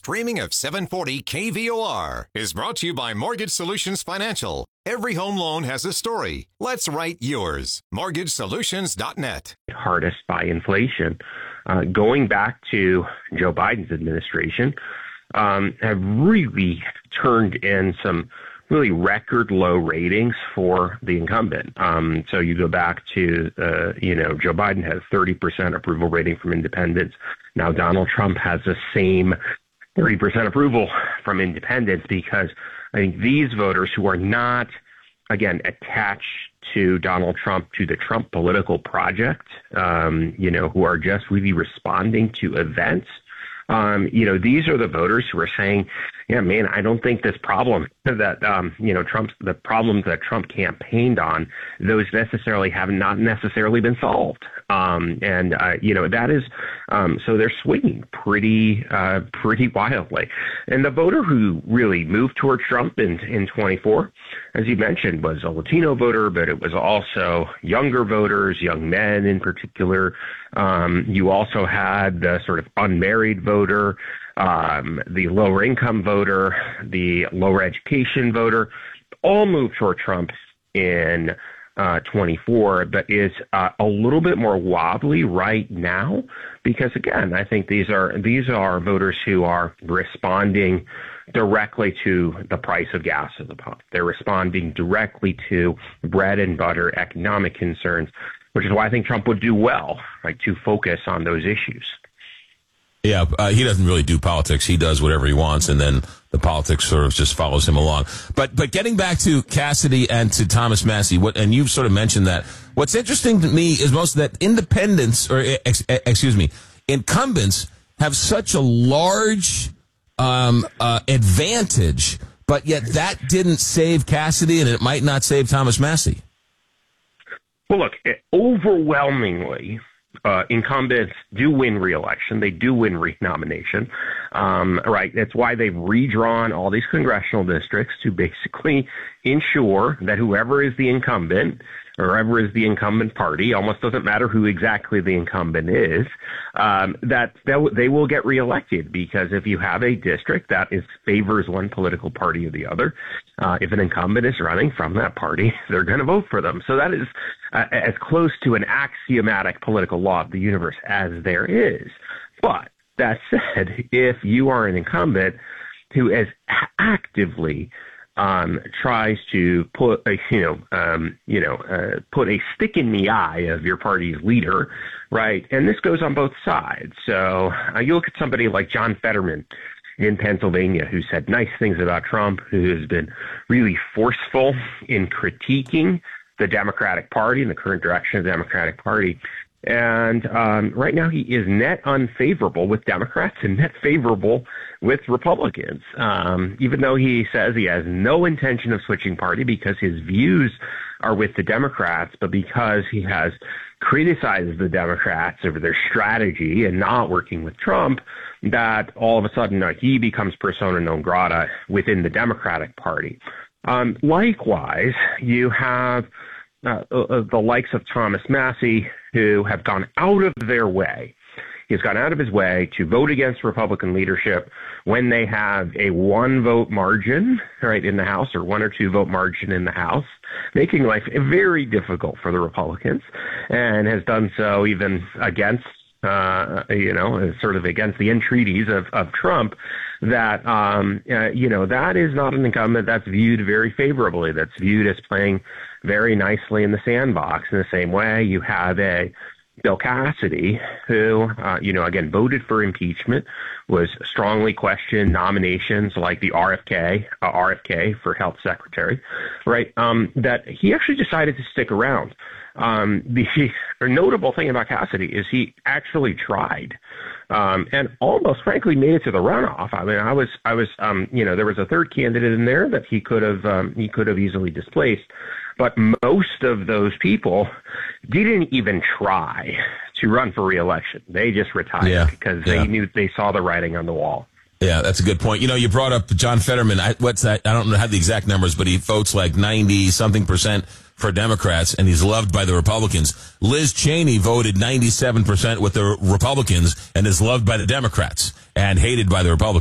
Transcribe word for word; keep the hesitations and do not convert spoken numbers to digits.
streaming of seven forty K V O R is brought to you by Mortgage Solutions Financial. Every home loan has a story. Let's write yours. mortgage solutions dot net. Hardest by inflation. Uh, going back to Joe Biden's administration, um, have really turned in some really record low ratings for the incumbent. Um, so you go back to, uh, you know, Joe Biden has thirty percent approval rating from independents. Now Donald Trump has the same thirty percent approval from independents, because I think these voters who are not, again, attached to Donald Trump, to the Trump political project, um, you know, who are just really responding to events, um, you know, these are the voters who are saying, yeah, man, I don't think this problem that, um, you know, Trump's, the problems that Trump campaigned on, those necessarily have not necessarily been solved. Um, and, uh, you know, that is, um, so they're swinging pretty, uh, pretty wildly. And the voter who really moved towards Trump in, in twenty-four, as you mentioned, was a Latino voter, but it was also younger voters, young men in particular. Um, you also had the sort of unmarried voter, um, the lower income voter, the lower education voter, all moved toward Trump in uh, twenty-four, but is uh, a little bit more wobbly right now, because again, I think these are these are voters who are responding directly to the price of gas at the pump. They're responding directly to bread and butter economic concerns, which is why I think Trump would do well, right, to focus on those issues. Yeah, uh, he doesn't really do politics. He does whatever he wants, and then the politics sort of just follows him along. But but getting back to Cassidy and to Thomas Massie, what, and you've sort of mentioned that. What's interesting to me is most of that independents, or ex, excuse me, incumbents have such a large um, uh, advantage, but yet that didn't save Cassidy, and it might not save Thomas Massie. Well, look, overwhelmingly, Uh, incumbents do win re-election. They do win renomination, um, right? That's why they've redrawn all these congressional districts to basically ensure that whoever is the incumbent, or whoever is the incumbent party, almost doesn't matter who exactly the incumbent is, um, that they will get reelected. Because if you have a district that is favors one political party or the other, uh, if an incumbent is running from that party, they're going to vote for them. So that is uh, as close to an axiomatic political law of the universe as there is. But that said, if you are an incumbent who is actively Um, tries to put a, you know, um, you know, uh, put a stick in the eye of your party's leader, right? And this goes on both sides. So uh, you look at somebody like John Fetterman in Pennsylvania, who said nice things about Trump, who has been really forceful in critiquing the Democratic Party and the current direction of the Democratic Party. And um, right now he is net unfavorable with Democrats and net favorable with Republicans, um, even though he says he has no intention of switching party because his views are with the Democrats, but because he has criticized the Democrats over their strategy and not working with Trump, that all of a sudden uh, he becomes persona non grata within the Democratic Party. Um, likewise, you have uh, uh, the likes of Thomas Massie, who have gone out of their way. He's gone out of his way to vote against Republican leadership when they have a one vote margin, right, in the House, or one or two vote margin in the House, making life very difficult for the Republicans, and has done so even against, uh, you know, sort of against the entreaties of, of Trump. That, um, uh, you know, that is not an incumbent that's viewed very favorably. That's viewed as playing very nicely in the sandbox. In the same way, you have a Bill Cassidy, who, uh, you know, again, voted for impeachment, was strongly questioned nominations like the R F K, uh, R F K for health secretary, right, um, that he actually decided to stick around. Um, the, the notable thing about Cassidy is he actually tried, um, and almost frankly made it to the runoff. I mean, I was, I was, um, you know, there was a third candidate in there that he could have, um, he could have easily displaced, but most of those people didn't even try to run for re-election. They just retired yeah, because yeah. they knew, they saw the writing on the wall. Yeah, that's a good point. You know, you brought up John Fetterman. I, what's that? I don't know have the exact numbers, but he votes like ninety something percent for Democrats, and he's loved by the Republicans. Liz Cheney voted ninety-seven percent with the Republicans and is loved by the Democrats and hated by the Republicans.